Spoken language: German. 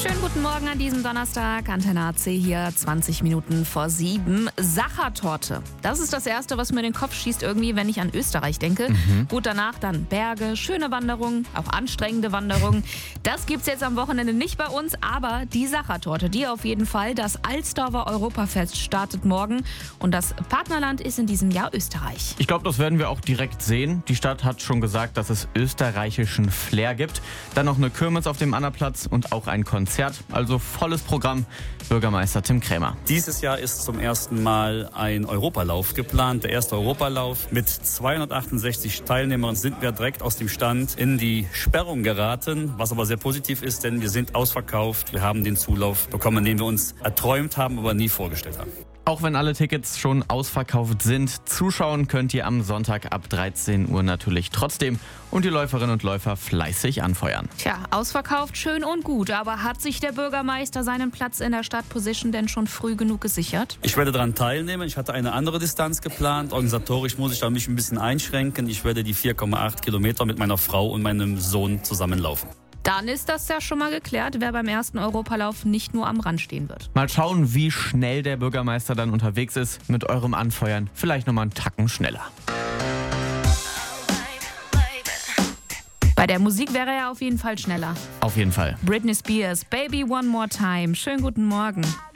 Schönen guten Morgen an diesem Donnerstag. Antenne AC hier, 20 Minuten vor 7. Sachertorte. Das ist das Erste, was mir in den Kopf schießt irgendwie, wenn ich an Österreich denke. Gut, danach dann Berge, schöne Wanderungen, auch anstrengende Wanderungen. Das gibt's jetzt am Wochenende nicht bei uns, aber die Sachertorte, die auf jeden Fall. Das Alsdorfer Europafest startet morgen und das Partnerland ist in diesem Jahr Österreich. Ich glaube, das werden wir auch direkt sehen. Die Stadt hat schon gesagt, dass es österreichischen Flair gibt. Dann noch eine Kirmes auf dem Annaplatz und auch ein Konzert. Also volles Programm. Bürgermeister Tim Krämer. Dieses Jahr ist zum ersten Mal ein Europalauf geplant. Der erste Europalauf. Mit 268 Teilnehmern sind wir direkt aus dem Stand in die Sperrung geraten. Was aber sehr positiv ist, denn wir sind ausverkauft. Wir haben den Zulauf bekommen, den wir uns erträumt haben, aber nie vorgestellt haben. Auch wenn alle Tickets schon ausverkauft sind, zuschauen könnt ihr am Sonntag ab 13 Uhr natürlich trotzdem und die Läuferinnen und Läufer fleißig anfeuern. Tja, ausverkauft, schön und gut, aber hat sich der Bürgermeister seinen Platz in der Stadtposition denn schon früh genug gesichert? Ich werde daran teilnehmen. Ich hatte eine andere Distanz geplant. Organisatorisch muss ich da mich ein bisschen einschränken. Ich werde die 4,8 Kilometer mit meiner Frau und meinem Sohn zusammenlaufen. Dann ist das ja schon mal geklärt, wer beim ersten Europalauf nicht nur am Rand stehen wird. Mal schauen, wie schnell der Bürgermeister dann unterwegs ist mit eurem Anfeuern. Vielleicht nochmal einen Tacken schneller. Bei der Musik wäre er auf jeden Fall schneller. Auf jeden Fall. Britney Spears, Baby One More Time. Schönen guten Morgen.